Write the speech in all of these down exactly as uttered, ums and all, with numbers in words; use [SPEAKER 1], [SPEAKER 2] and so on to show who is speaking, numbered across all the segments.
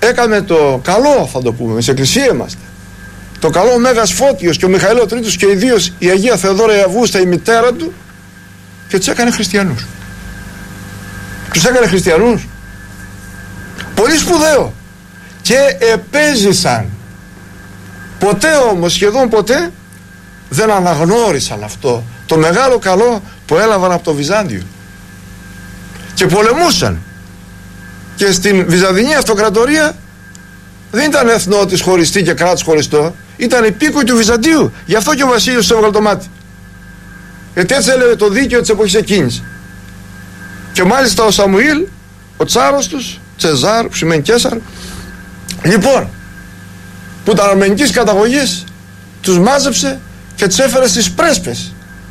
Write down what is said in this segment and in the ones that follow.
[SPEAKER 1] έκαμε το καλό, θα το πούμε, στις εκκλησίες μας. Το καλό ο Μέγας Φώτιος και ο Μιχαήλ ο Τρίτος και ιδίως η Αγία Θεοδόρα η Αυγούστα, η μητέρα του, και τους έκανε χριστιανούς. Τους έκανε χριστιανούς. Πολύ σπουδαίο. Και επέζησαν. Ποτέ όμως, σχεδόν ποτέ, δεν αναγνώρισαν αυτό το μεγάλο καλό που έλαβαν από το Βυζάντιο. Και πολεμούσαν. Και στην Βυζαντινή Αυτοκρατορία δεν ήταν εθνότης χωριστή και κράτος χωριστό, ήταν υπήκοοι του Βυζαντίου. Γι' αυτό και ο Βασίλειος τους έβγαλε το μάτι. Γιατί έτσι έλεγε το δίκαιο της εποχής εκείνης. Και μάλιστα ο Σαμουήλ, ο τσάρος τους, Τσεζάρ, που σημαίνει Κέσαρ, λοιπόν, που ήταν αρμενικής καταγωγής, τους μάζεψε και τους έφερε στις πρέσπες.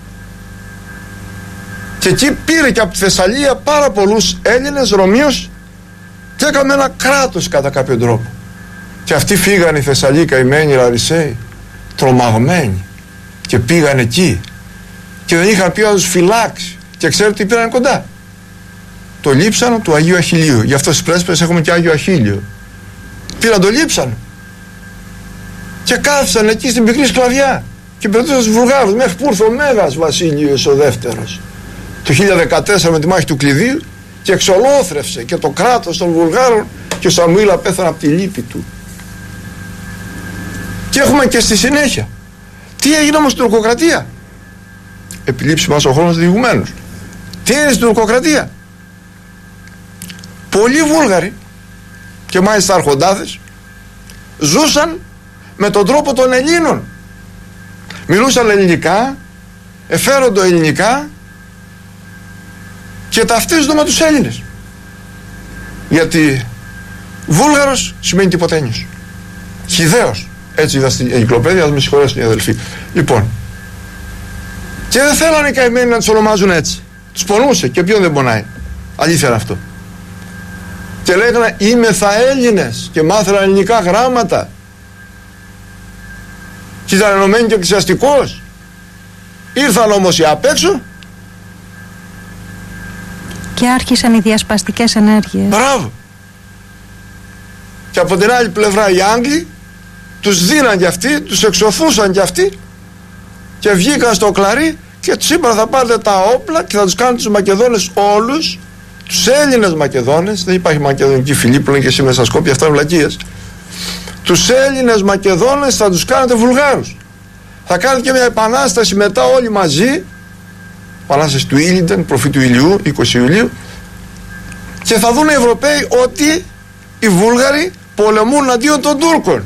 [SPEAKER 1] Και εκεί πήρε και από τη Θεσσαλία πάρα πολλούς Έλληνες, Ρωμίους, και έκαμε ένα κράτος κατά κάποιο τρόπο. Και αυτοί φύγανε οι Θεσσαλοί, καημένοι Λαρισαίοι, τρομαγμένοι, και πήγαν εκεί και δεν είχαν πει να τους φυλάξει. Και ξέρετε τι πήραν κοντά? Το λείψανο του Αγίου Αχιλλείου. Γι' αυτό στις πρέσπες έχουμε και Άγιο Αχίλλειο. Πήραν το λείψανο και κάθισαν εκεί στην πικρή σκλαβιά και περνούσαν στους Βουλγάρους μέχρι που ήρθε ο Μέγας Βασίλειος ο δεύτερος το χίλια δεκατέσσερα με τη μάχη του Κλειδίου και εξολόθρευσε και το κράτος των Βουλγάρων, και ο Σαμουήλ απέθανε από τη λύπη του. Και έχουμε και στη συνέχεια τι έγινε όμως στην τουρκοκρατία. Επιλήψει μας ο χρόνος διηγουμένος. Τι έγινε στην τουρκοκρατία? Πολλοί Βούλγαροι, και μάλιστα αρχοντάδες, ζούσαν με τον τρόπο των Ελλήνων. Μιλούσαν ελληνικά, εφέροντο ελληνικά και ταυτίζονται με τους Έλληνες. Γιατί Βούλγαρος σημαίνει τυποτένιος, χυδαίος. Έτσι είδα στην εγκυκλοπαίδεια, θα με συγχωρέσουν οι αδελφοί. Λοιπόν, και δεν θέλανε οι καημένοι να τους ονομάζουν έτσι. Τους πονούσε, και ποιον δεν πονάει? Αλήθεια είναι αυτό. Και λέγανε είμαι θα Έλληνες, και μάθαιναν ελληνικά γράμματα και ήταν ενωμένοι και εκκλησιαστικός. Ήρθαν όμως οι απ' έξω
[SPEAKER 2] και άρχισαν οι διασπαστικές ενέργειες.
[SPEAKER 1] Μπράβο. Και από την άλλη πλευρά οι Άγγλοι τους δίναν κι αυτοί, τους εξωθούσαν κι αυτοί, και βγήκαν στο κλαρί και τους είπαν θα πάρετε τα όπλα και θα τους κάνουν τους Μακεδόνες όλους, τους Έλληνες Μακεδόνες, δεν υπάρχει μακεδονική φυλή που λένε και σήμερα στα Σκόπια, αυτά είναι βλακίες. Τους Έλληνες Μακεδόνες θα τους κάνετε Βουλγάρους. Θα κάνετε και μια επανάσταση μετά όλοι μαζί, επανάσταση του Ήλιντεν, προφήτου Ηλιού, είκοσι Ιουλίου, και θα δουν οι Ευρωπαίοι ότι οι Βούλγαροι πολεμούν αντίον των Τούρκων.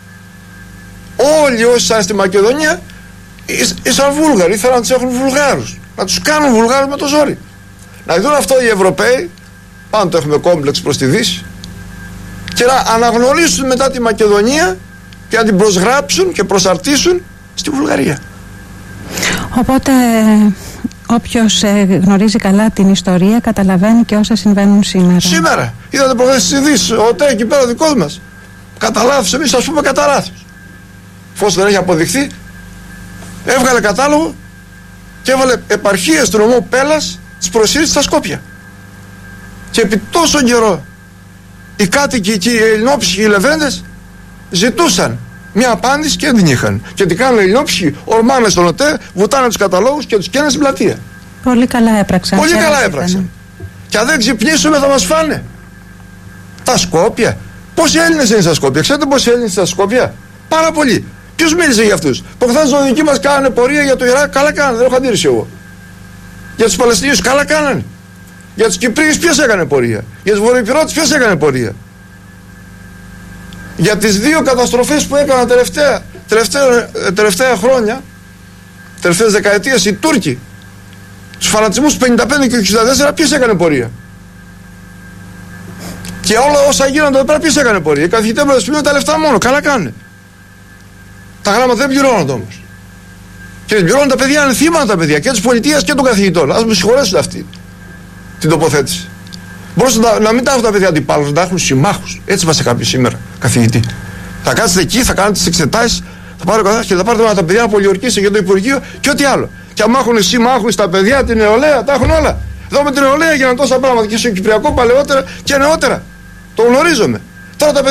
[SPEAKER 1] Όλοι όσοι ήταν στη Μακεδονία ήσαν Βούλγαροι, ήθελαν να τους έχουν Βουλγάρους, να τους κάνουν Βουλγάρους με το ζόρι. Να δουν αυτό οι Ευρωπαίοι, πάντα έχουμε κόμπλεξ προς τη Δύση, και να αναγνωρίσουν μετά τη Μακεδονία και να την προσγράψουν και προσαρτήσουν στη Βουλγαρία.
[SPEAKER 2] Οπότε όποιος ε, γνωρίζει καλά την ιστορία καταλαβαίνει και όσα συμβαίνουν σήμερα.
[SPEAKER 1] Σήμερα, είδατε προχθές στις ειδήσεις, ο ΤΕ εκεί πέρα ο δικός μας, κατά λάθος, εμείς ας πούμε κατά λάθος. Εφόσον δεν έχει αποδειχθεί, έβγαλε κατάλογο και έβαλε επαρχίες του νομού Πέλλας τις προσήρεις στα Σκόπια. Και επί τόσο καιρό οι κάτοικοι και οι ελληνόψυχοι, οι λεβέντες, ζητούσαν μια απάντηση και δεν την είχαν. Και τι κάνουν οι ελληνόψυχοι? Ορμάνε στον ΟΤΕ, βουτάνε τους καταλόγους και τους καίνε στην πλατεία.
[SPEAKER 2] Πολύ καλά έπραξαν.
[SPEAKER 1] Πολύ καλά έπραξαν. Και αν δεν ξυπνήσουμε θα μας φάνε. Τα Σκόπια. Πόσοι Έλληνες είναι στα Σκόπια? Ξέρετε πόσοι Έλληνες είναι στα Σκόπια? Πάρα πολλοί. Ποιος μίλησε για αυτούς? Προχθές οι δική μας κάνανε πορεία για το Ιράκ, καλά κάνανε, δεν έχω αντίρρηση εγώ. Για τους Παλαιστινίους, καλά κάνανε. Για τους Κυπρίους ποιος έκανε πορεία? Για τους Βορειοπυρώτες ποιος έκανε πορεία? Για τις δύο καταστροφές που έκαναν τελευταία, τελευταία, τελευταία χρόνια, τελευταίες δεκαετίες οι Τούρκοι, τους φανατισμούς του πενήντα πέντε και του εξήντα τέσσερα, ποιος έκανε πορεία? Και όλα όσα γίνονται εδώ πέρα ποιος έκανε πορεία? Οι καθηγητές μας πληρώνουν τα λεφτά μόνο, καλά κάνουν. Τα γράμματα δεν πληρώνονται όμως. Και δεν πληρώνουν τα παιδιά, είναι θύματα τα παιδιά και της πολιτείας και των καθηγητών. Ας μου συγχωρέσουν αυτή την τοποθέτηση. Μπορούσαν να, να μην τα έχουν τα παιδιά αντιπάλους, να τα έχουν συμμάχους. Έτσι μας έκανε σήμερα καθηγητή. Θα κάτσετε εκεί, θα κάνετε τις εξετάσεις, θα πάρετε καθένα και θα πάρετε όλα τα παιδιά να πολιορκήσετε για το Υπουργείο και ό,τι άλλο. Και αν έχουν συμμάχους τα παιδιά, την νεολαία, τα έχουν όλα. Εδώ με την νεολαία έγιναν τόσα πράγματα και στο Κυπριακό παλαιότερα και νεότερα. Το γνωρίζομαι. Τώρα τα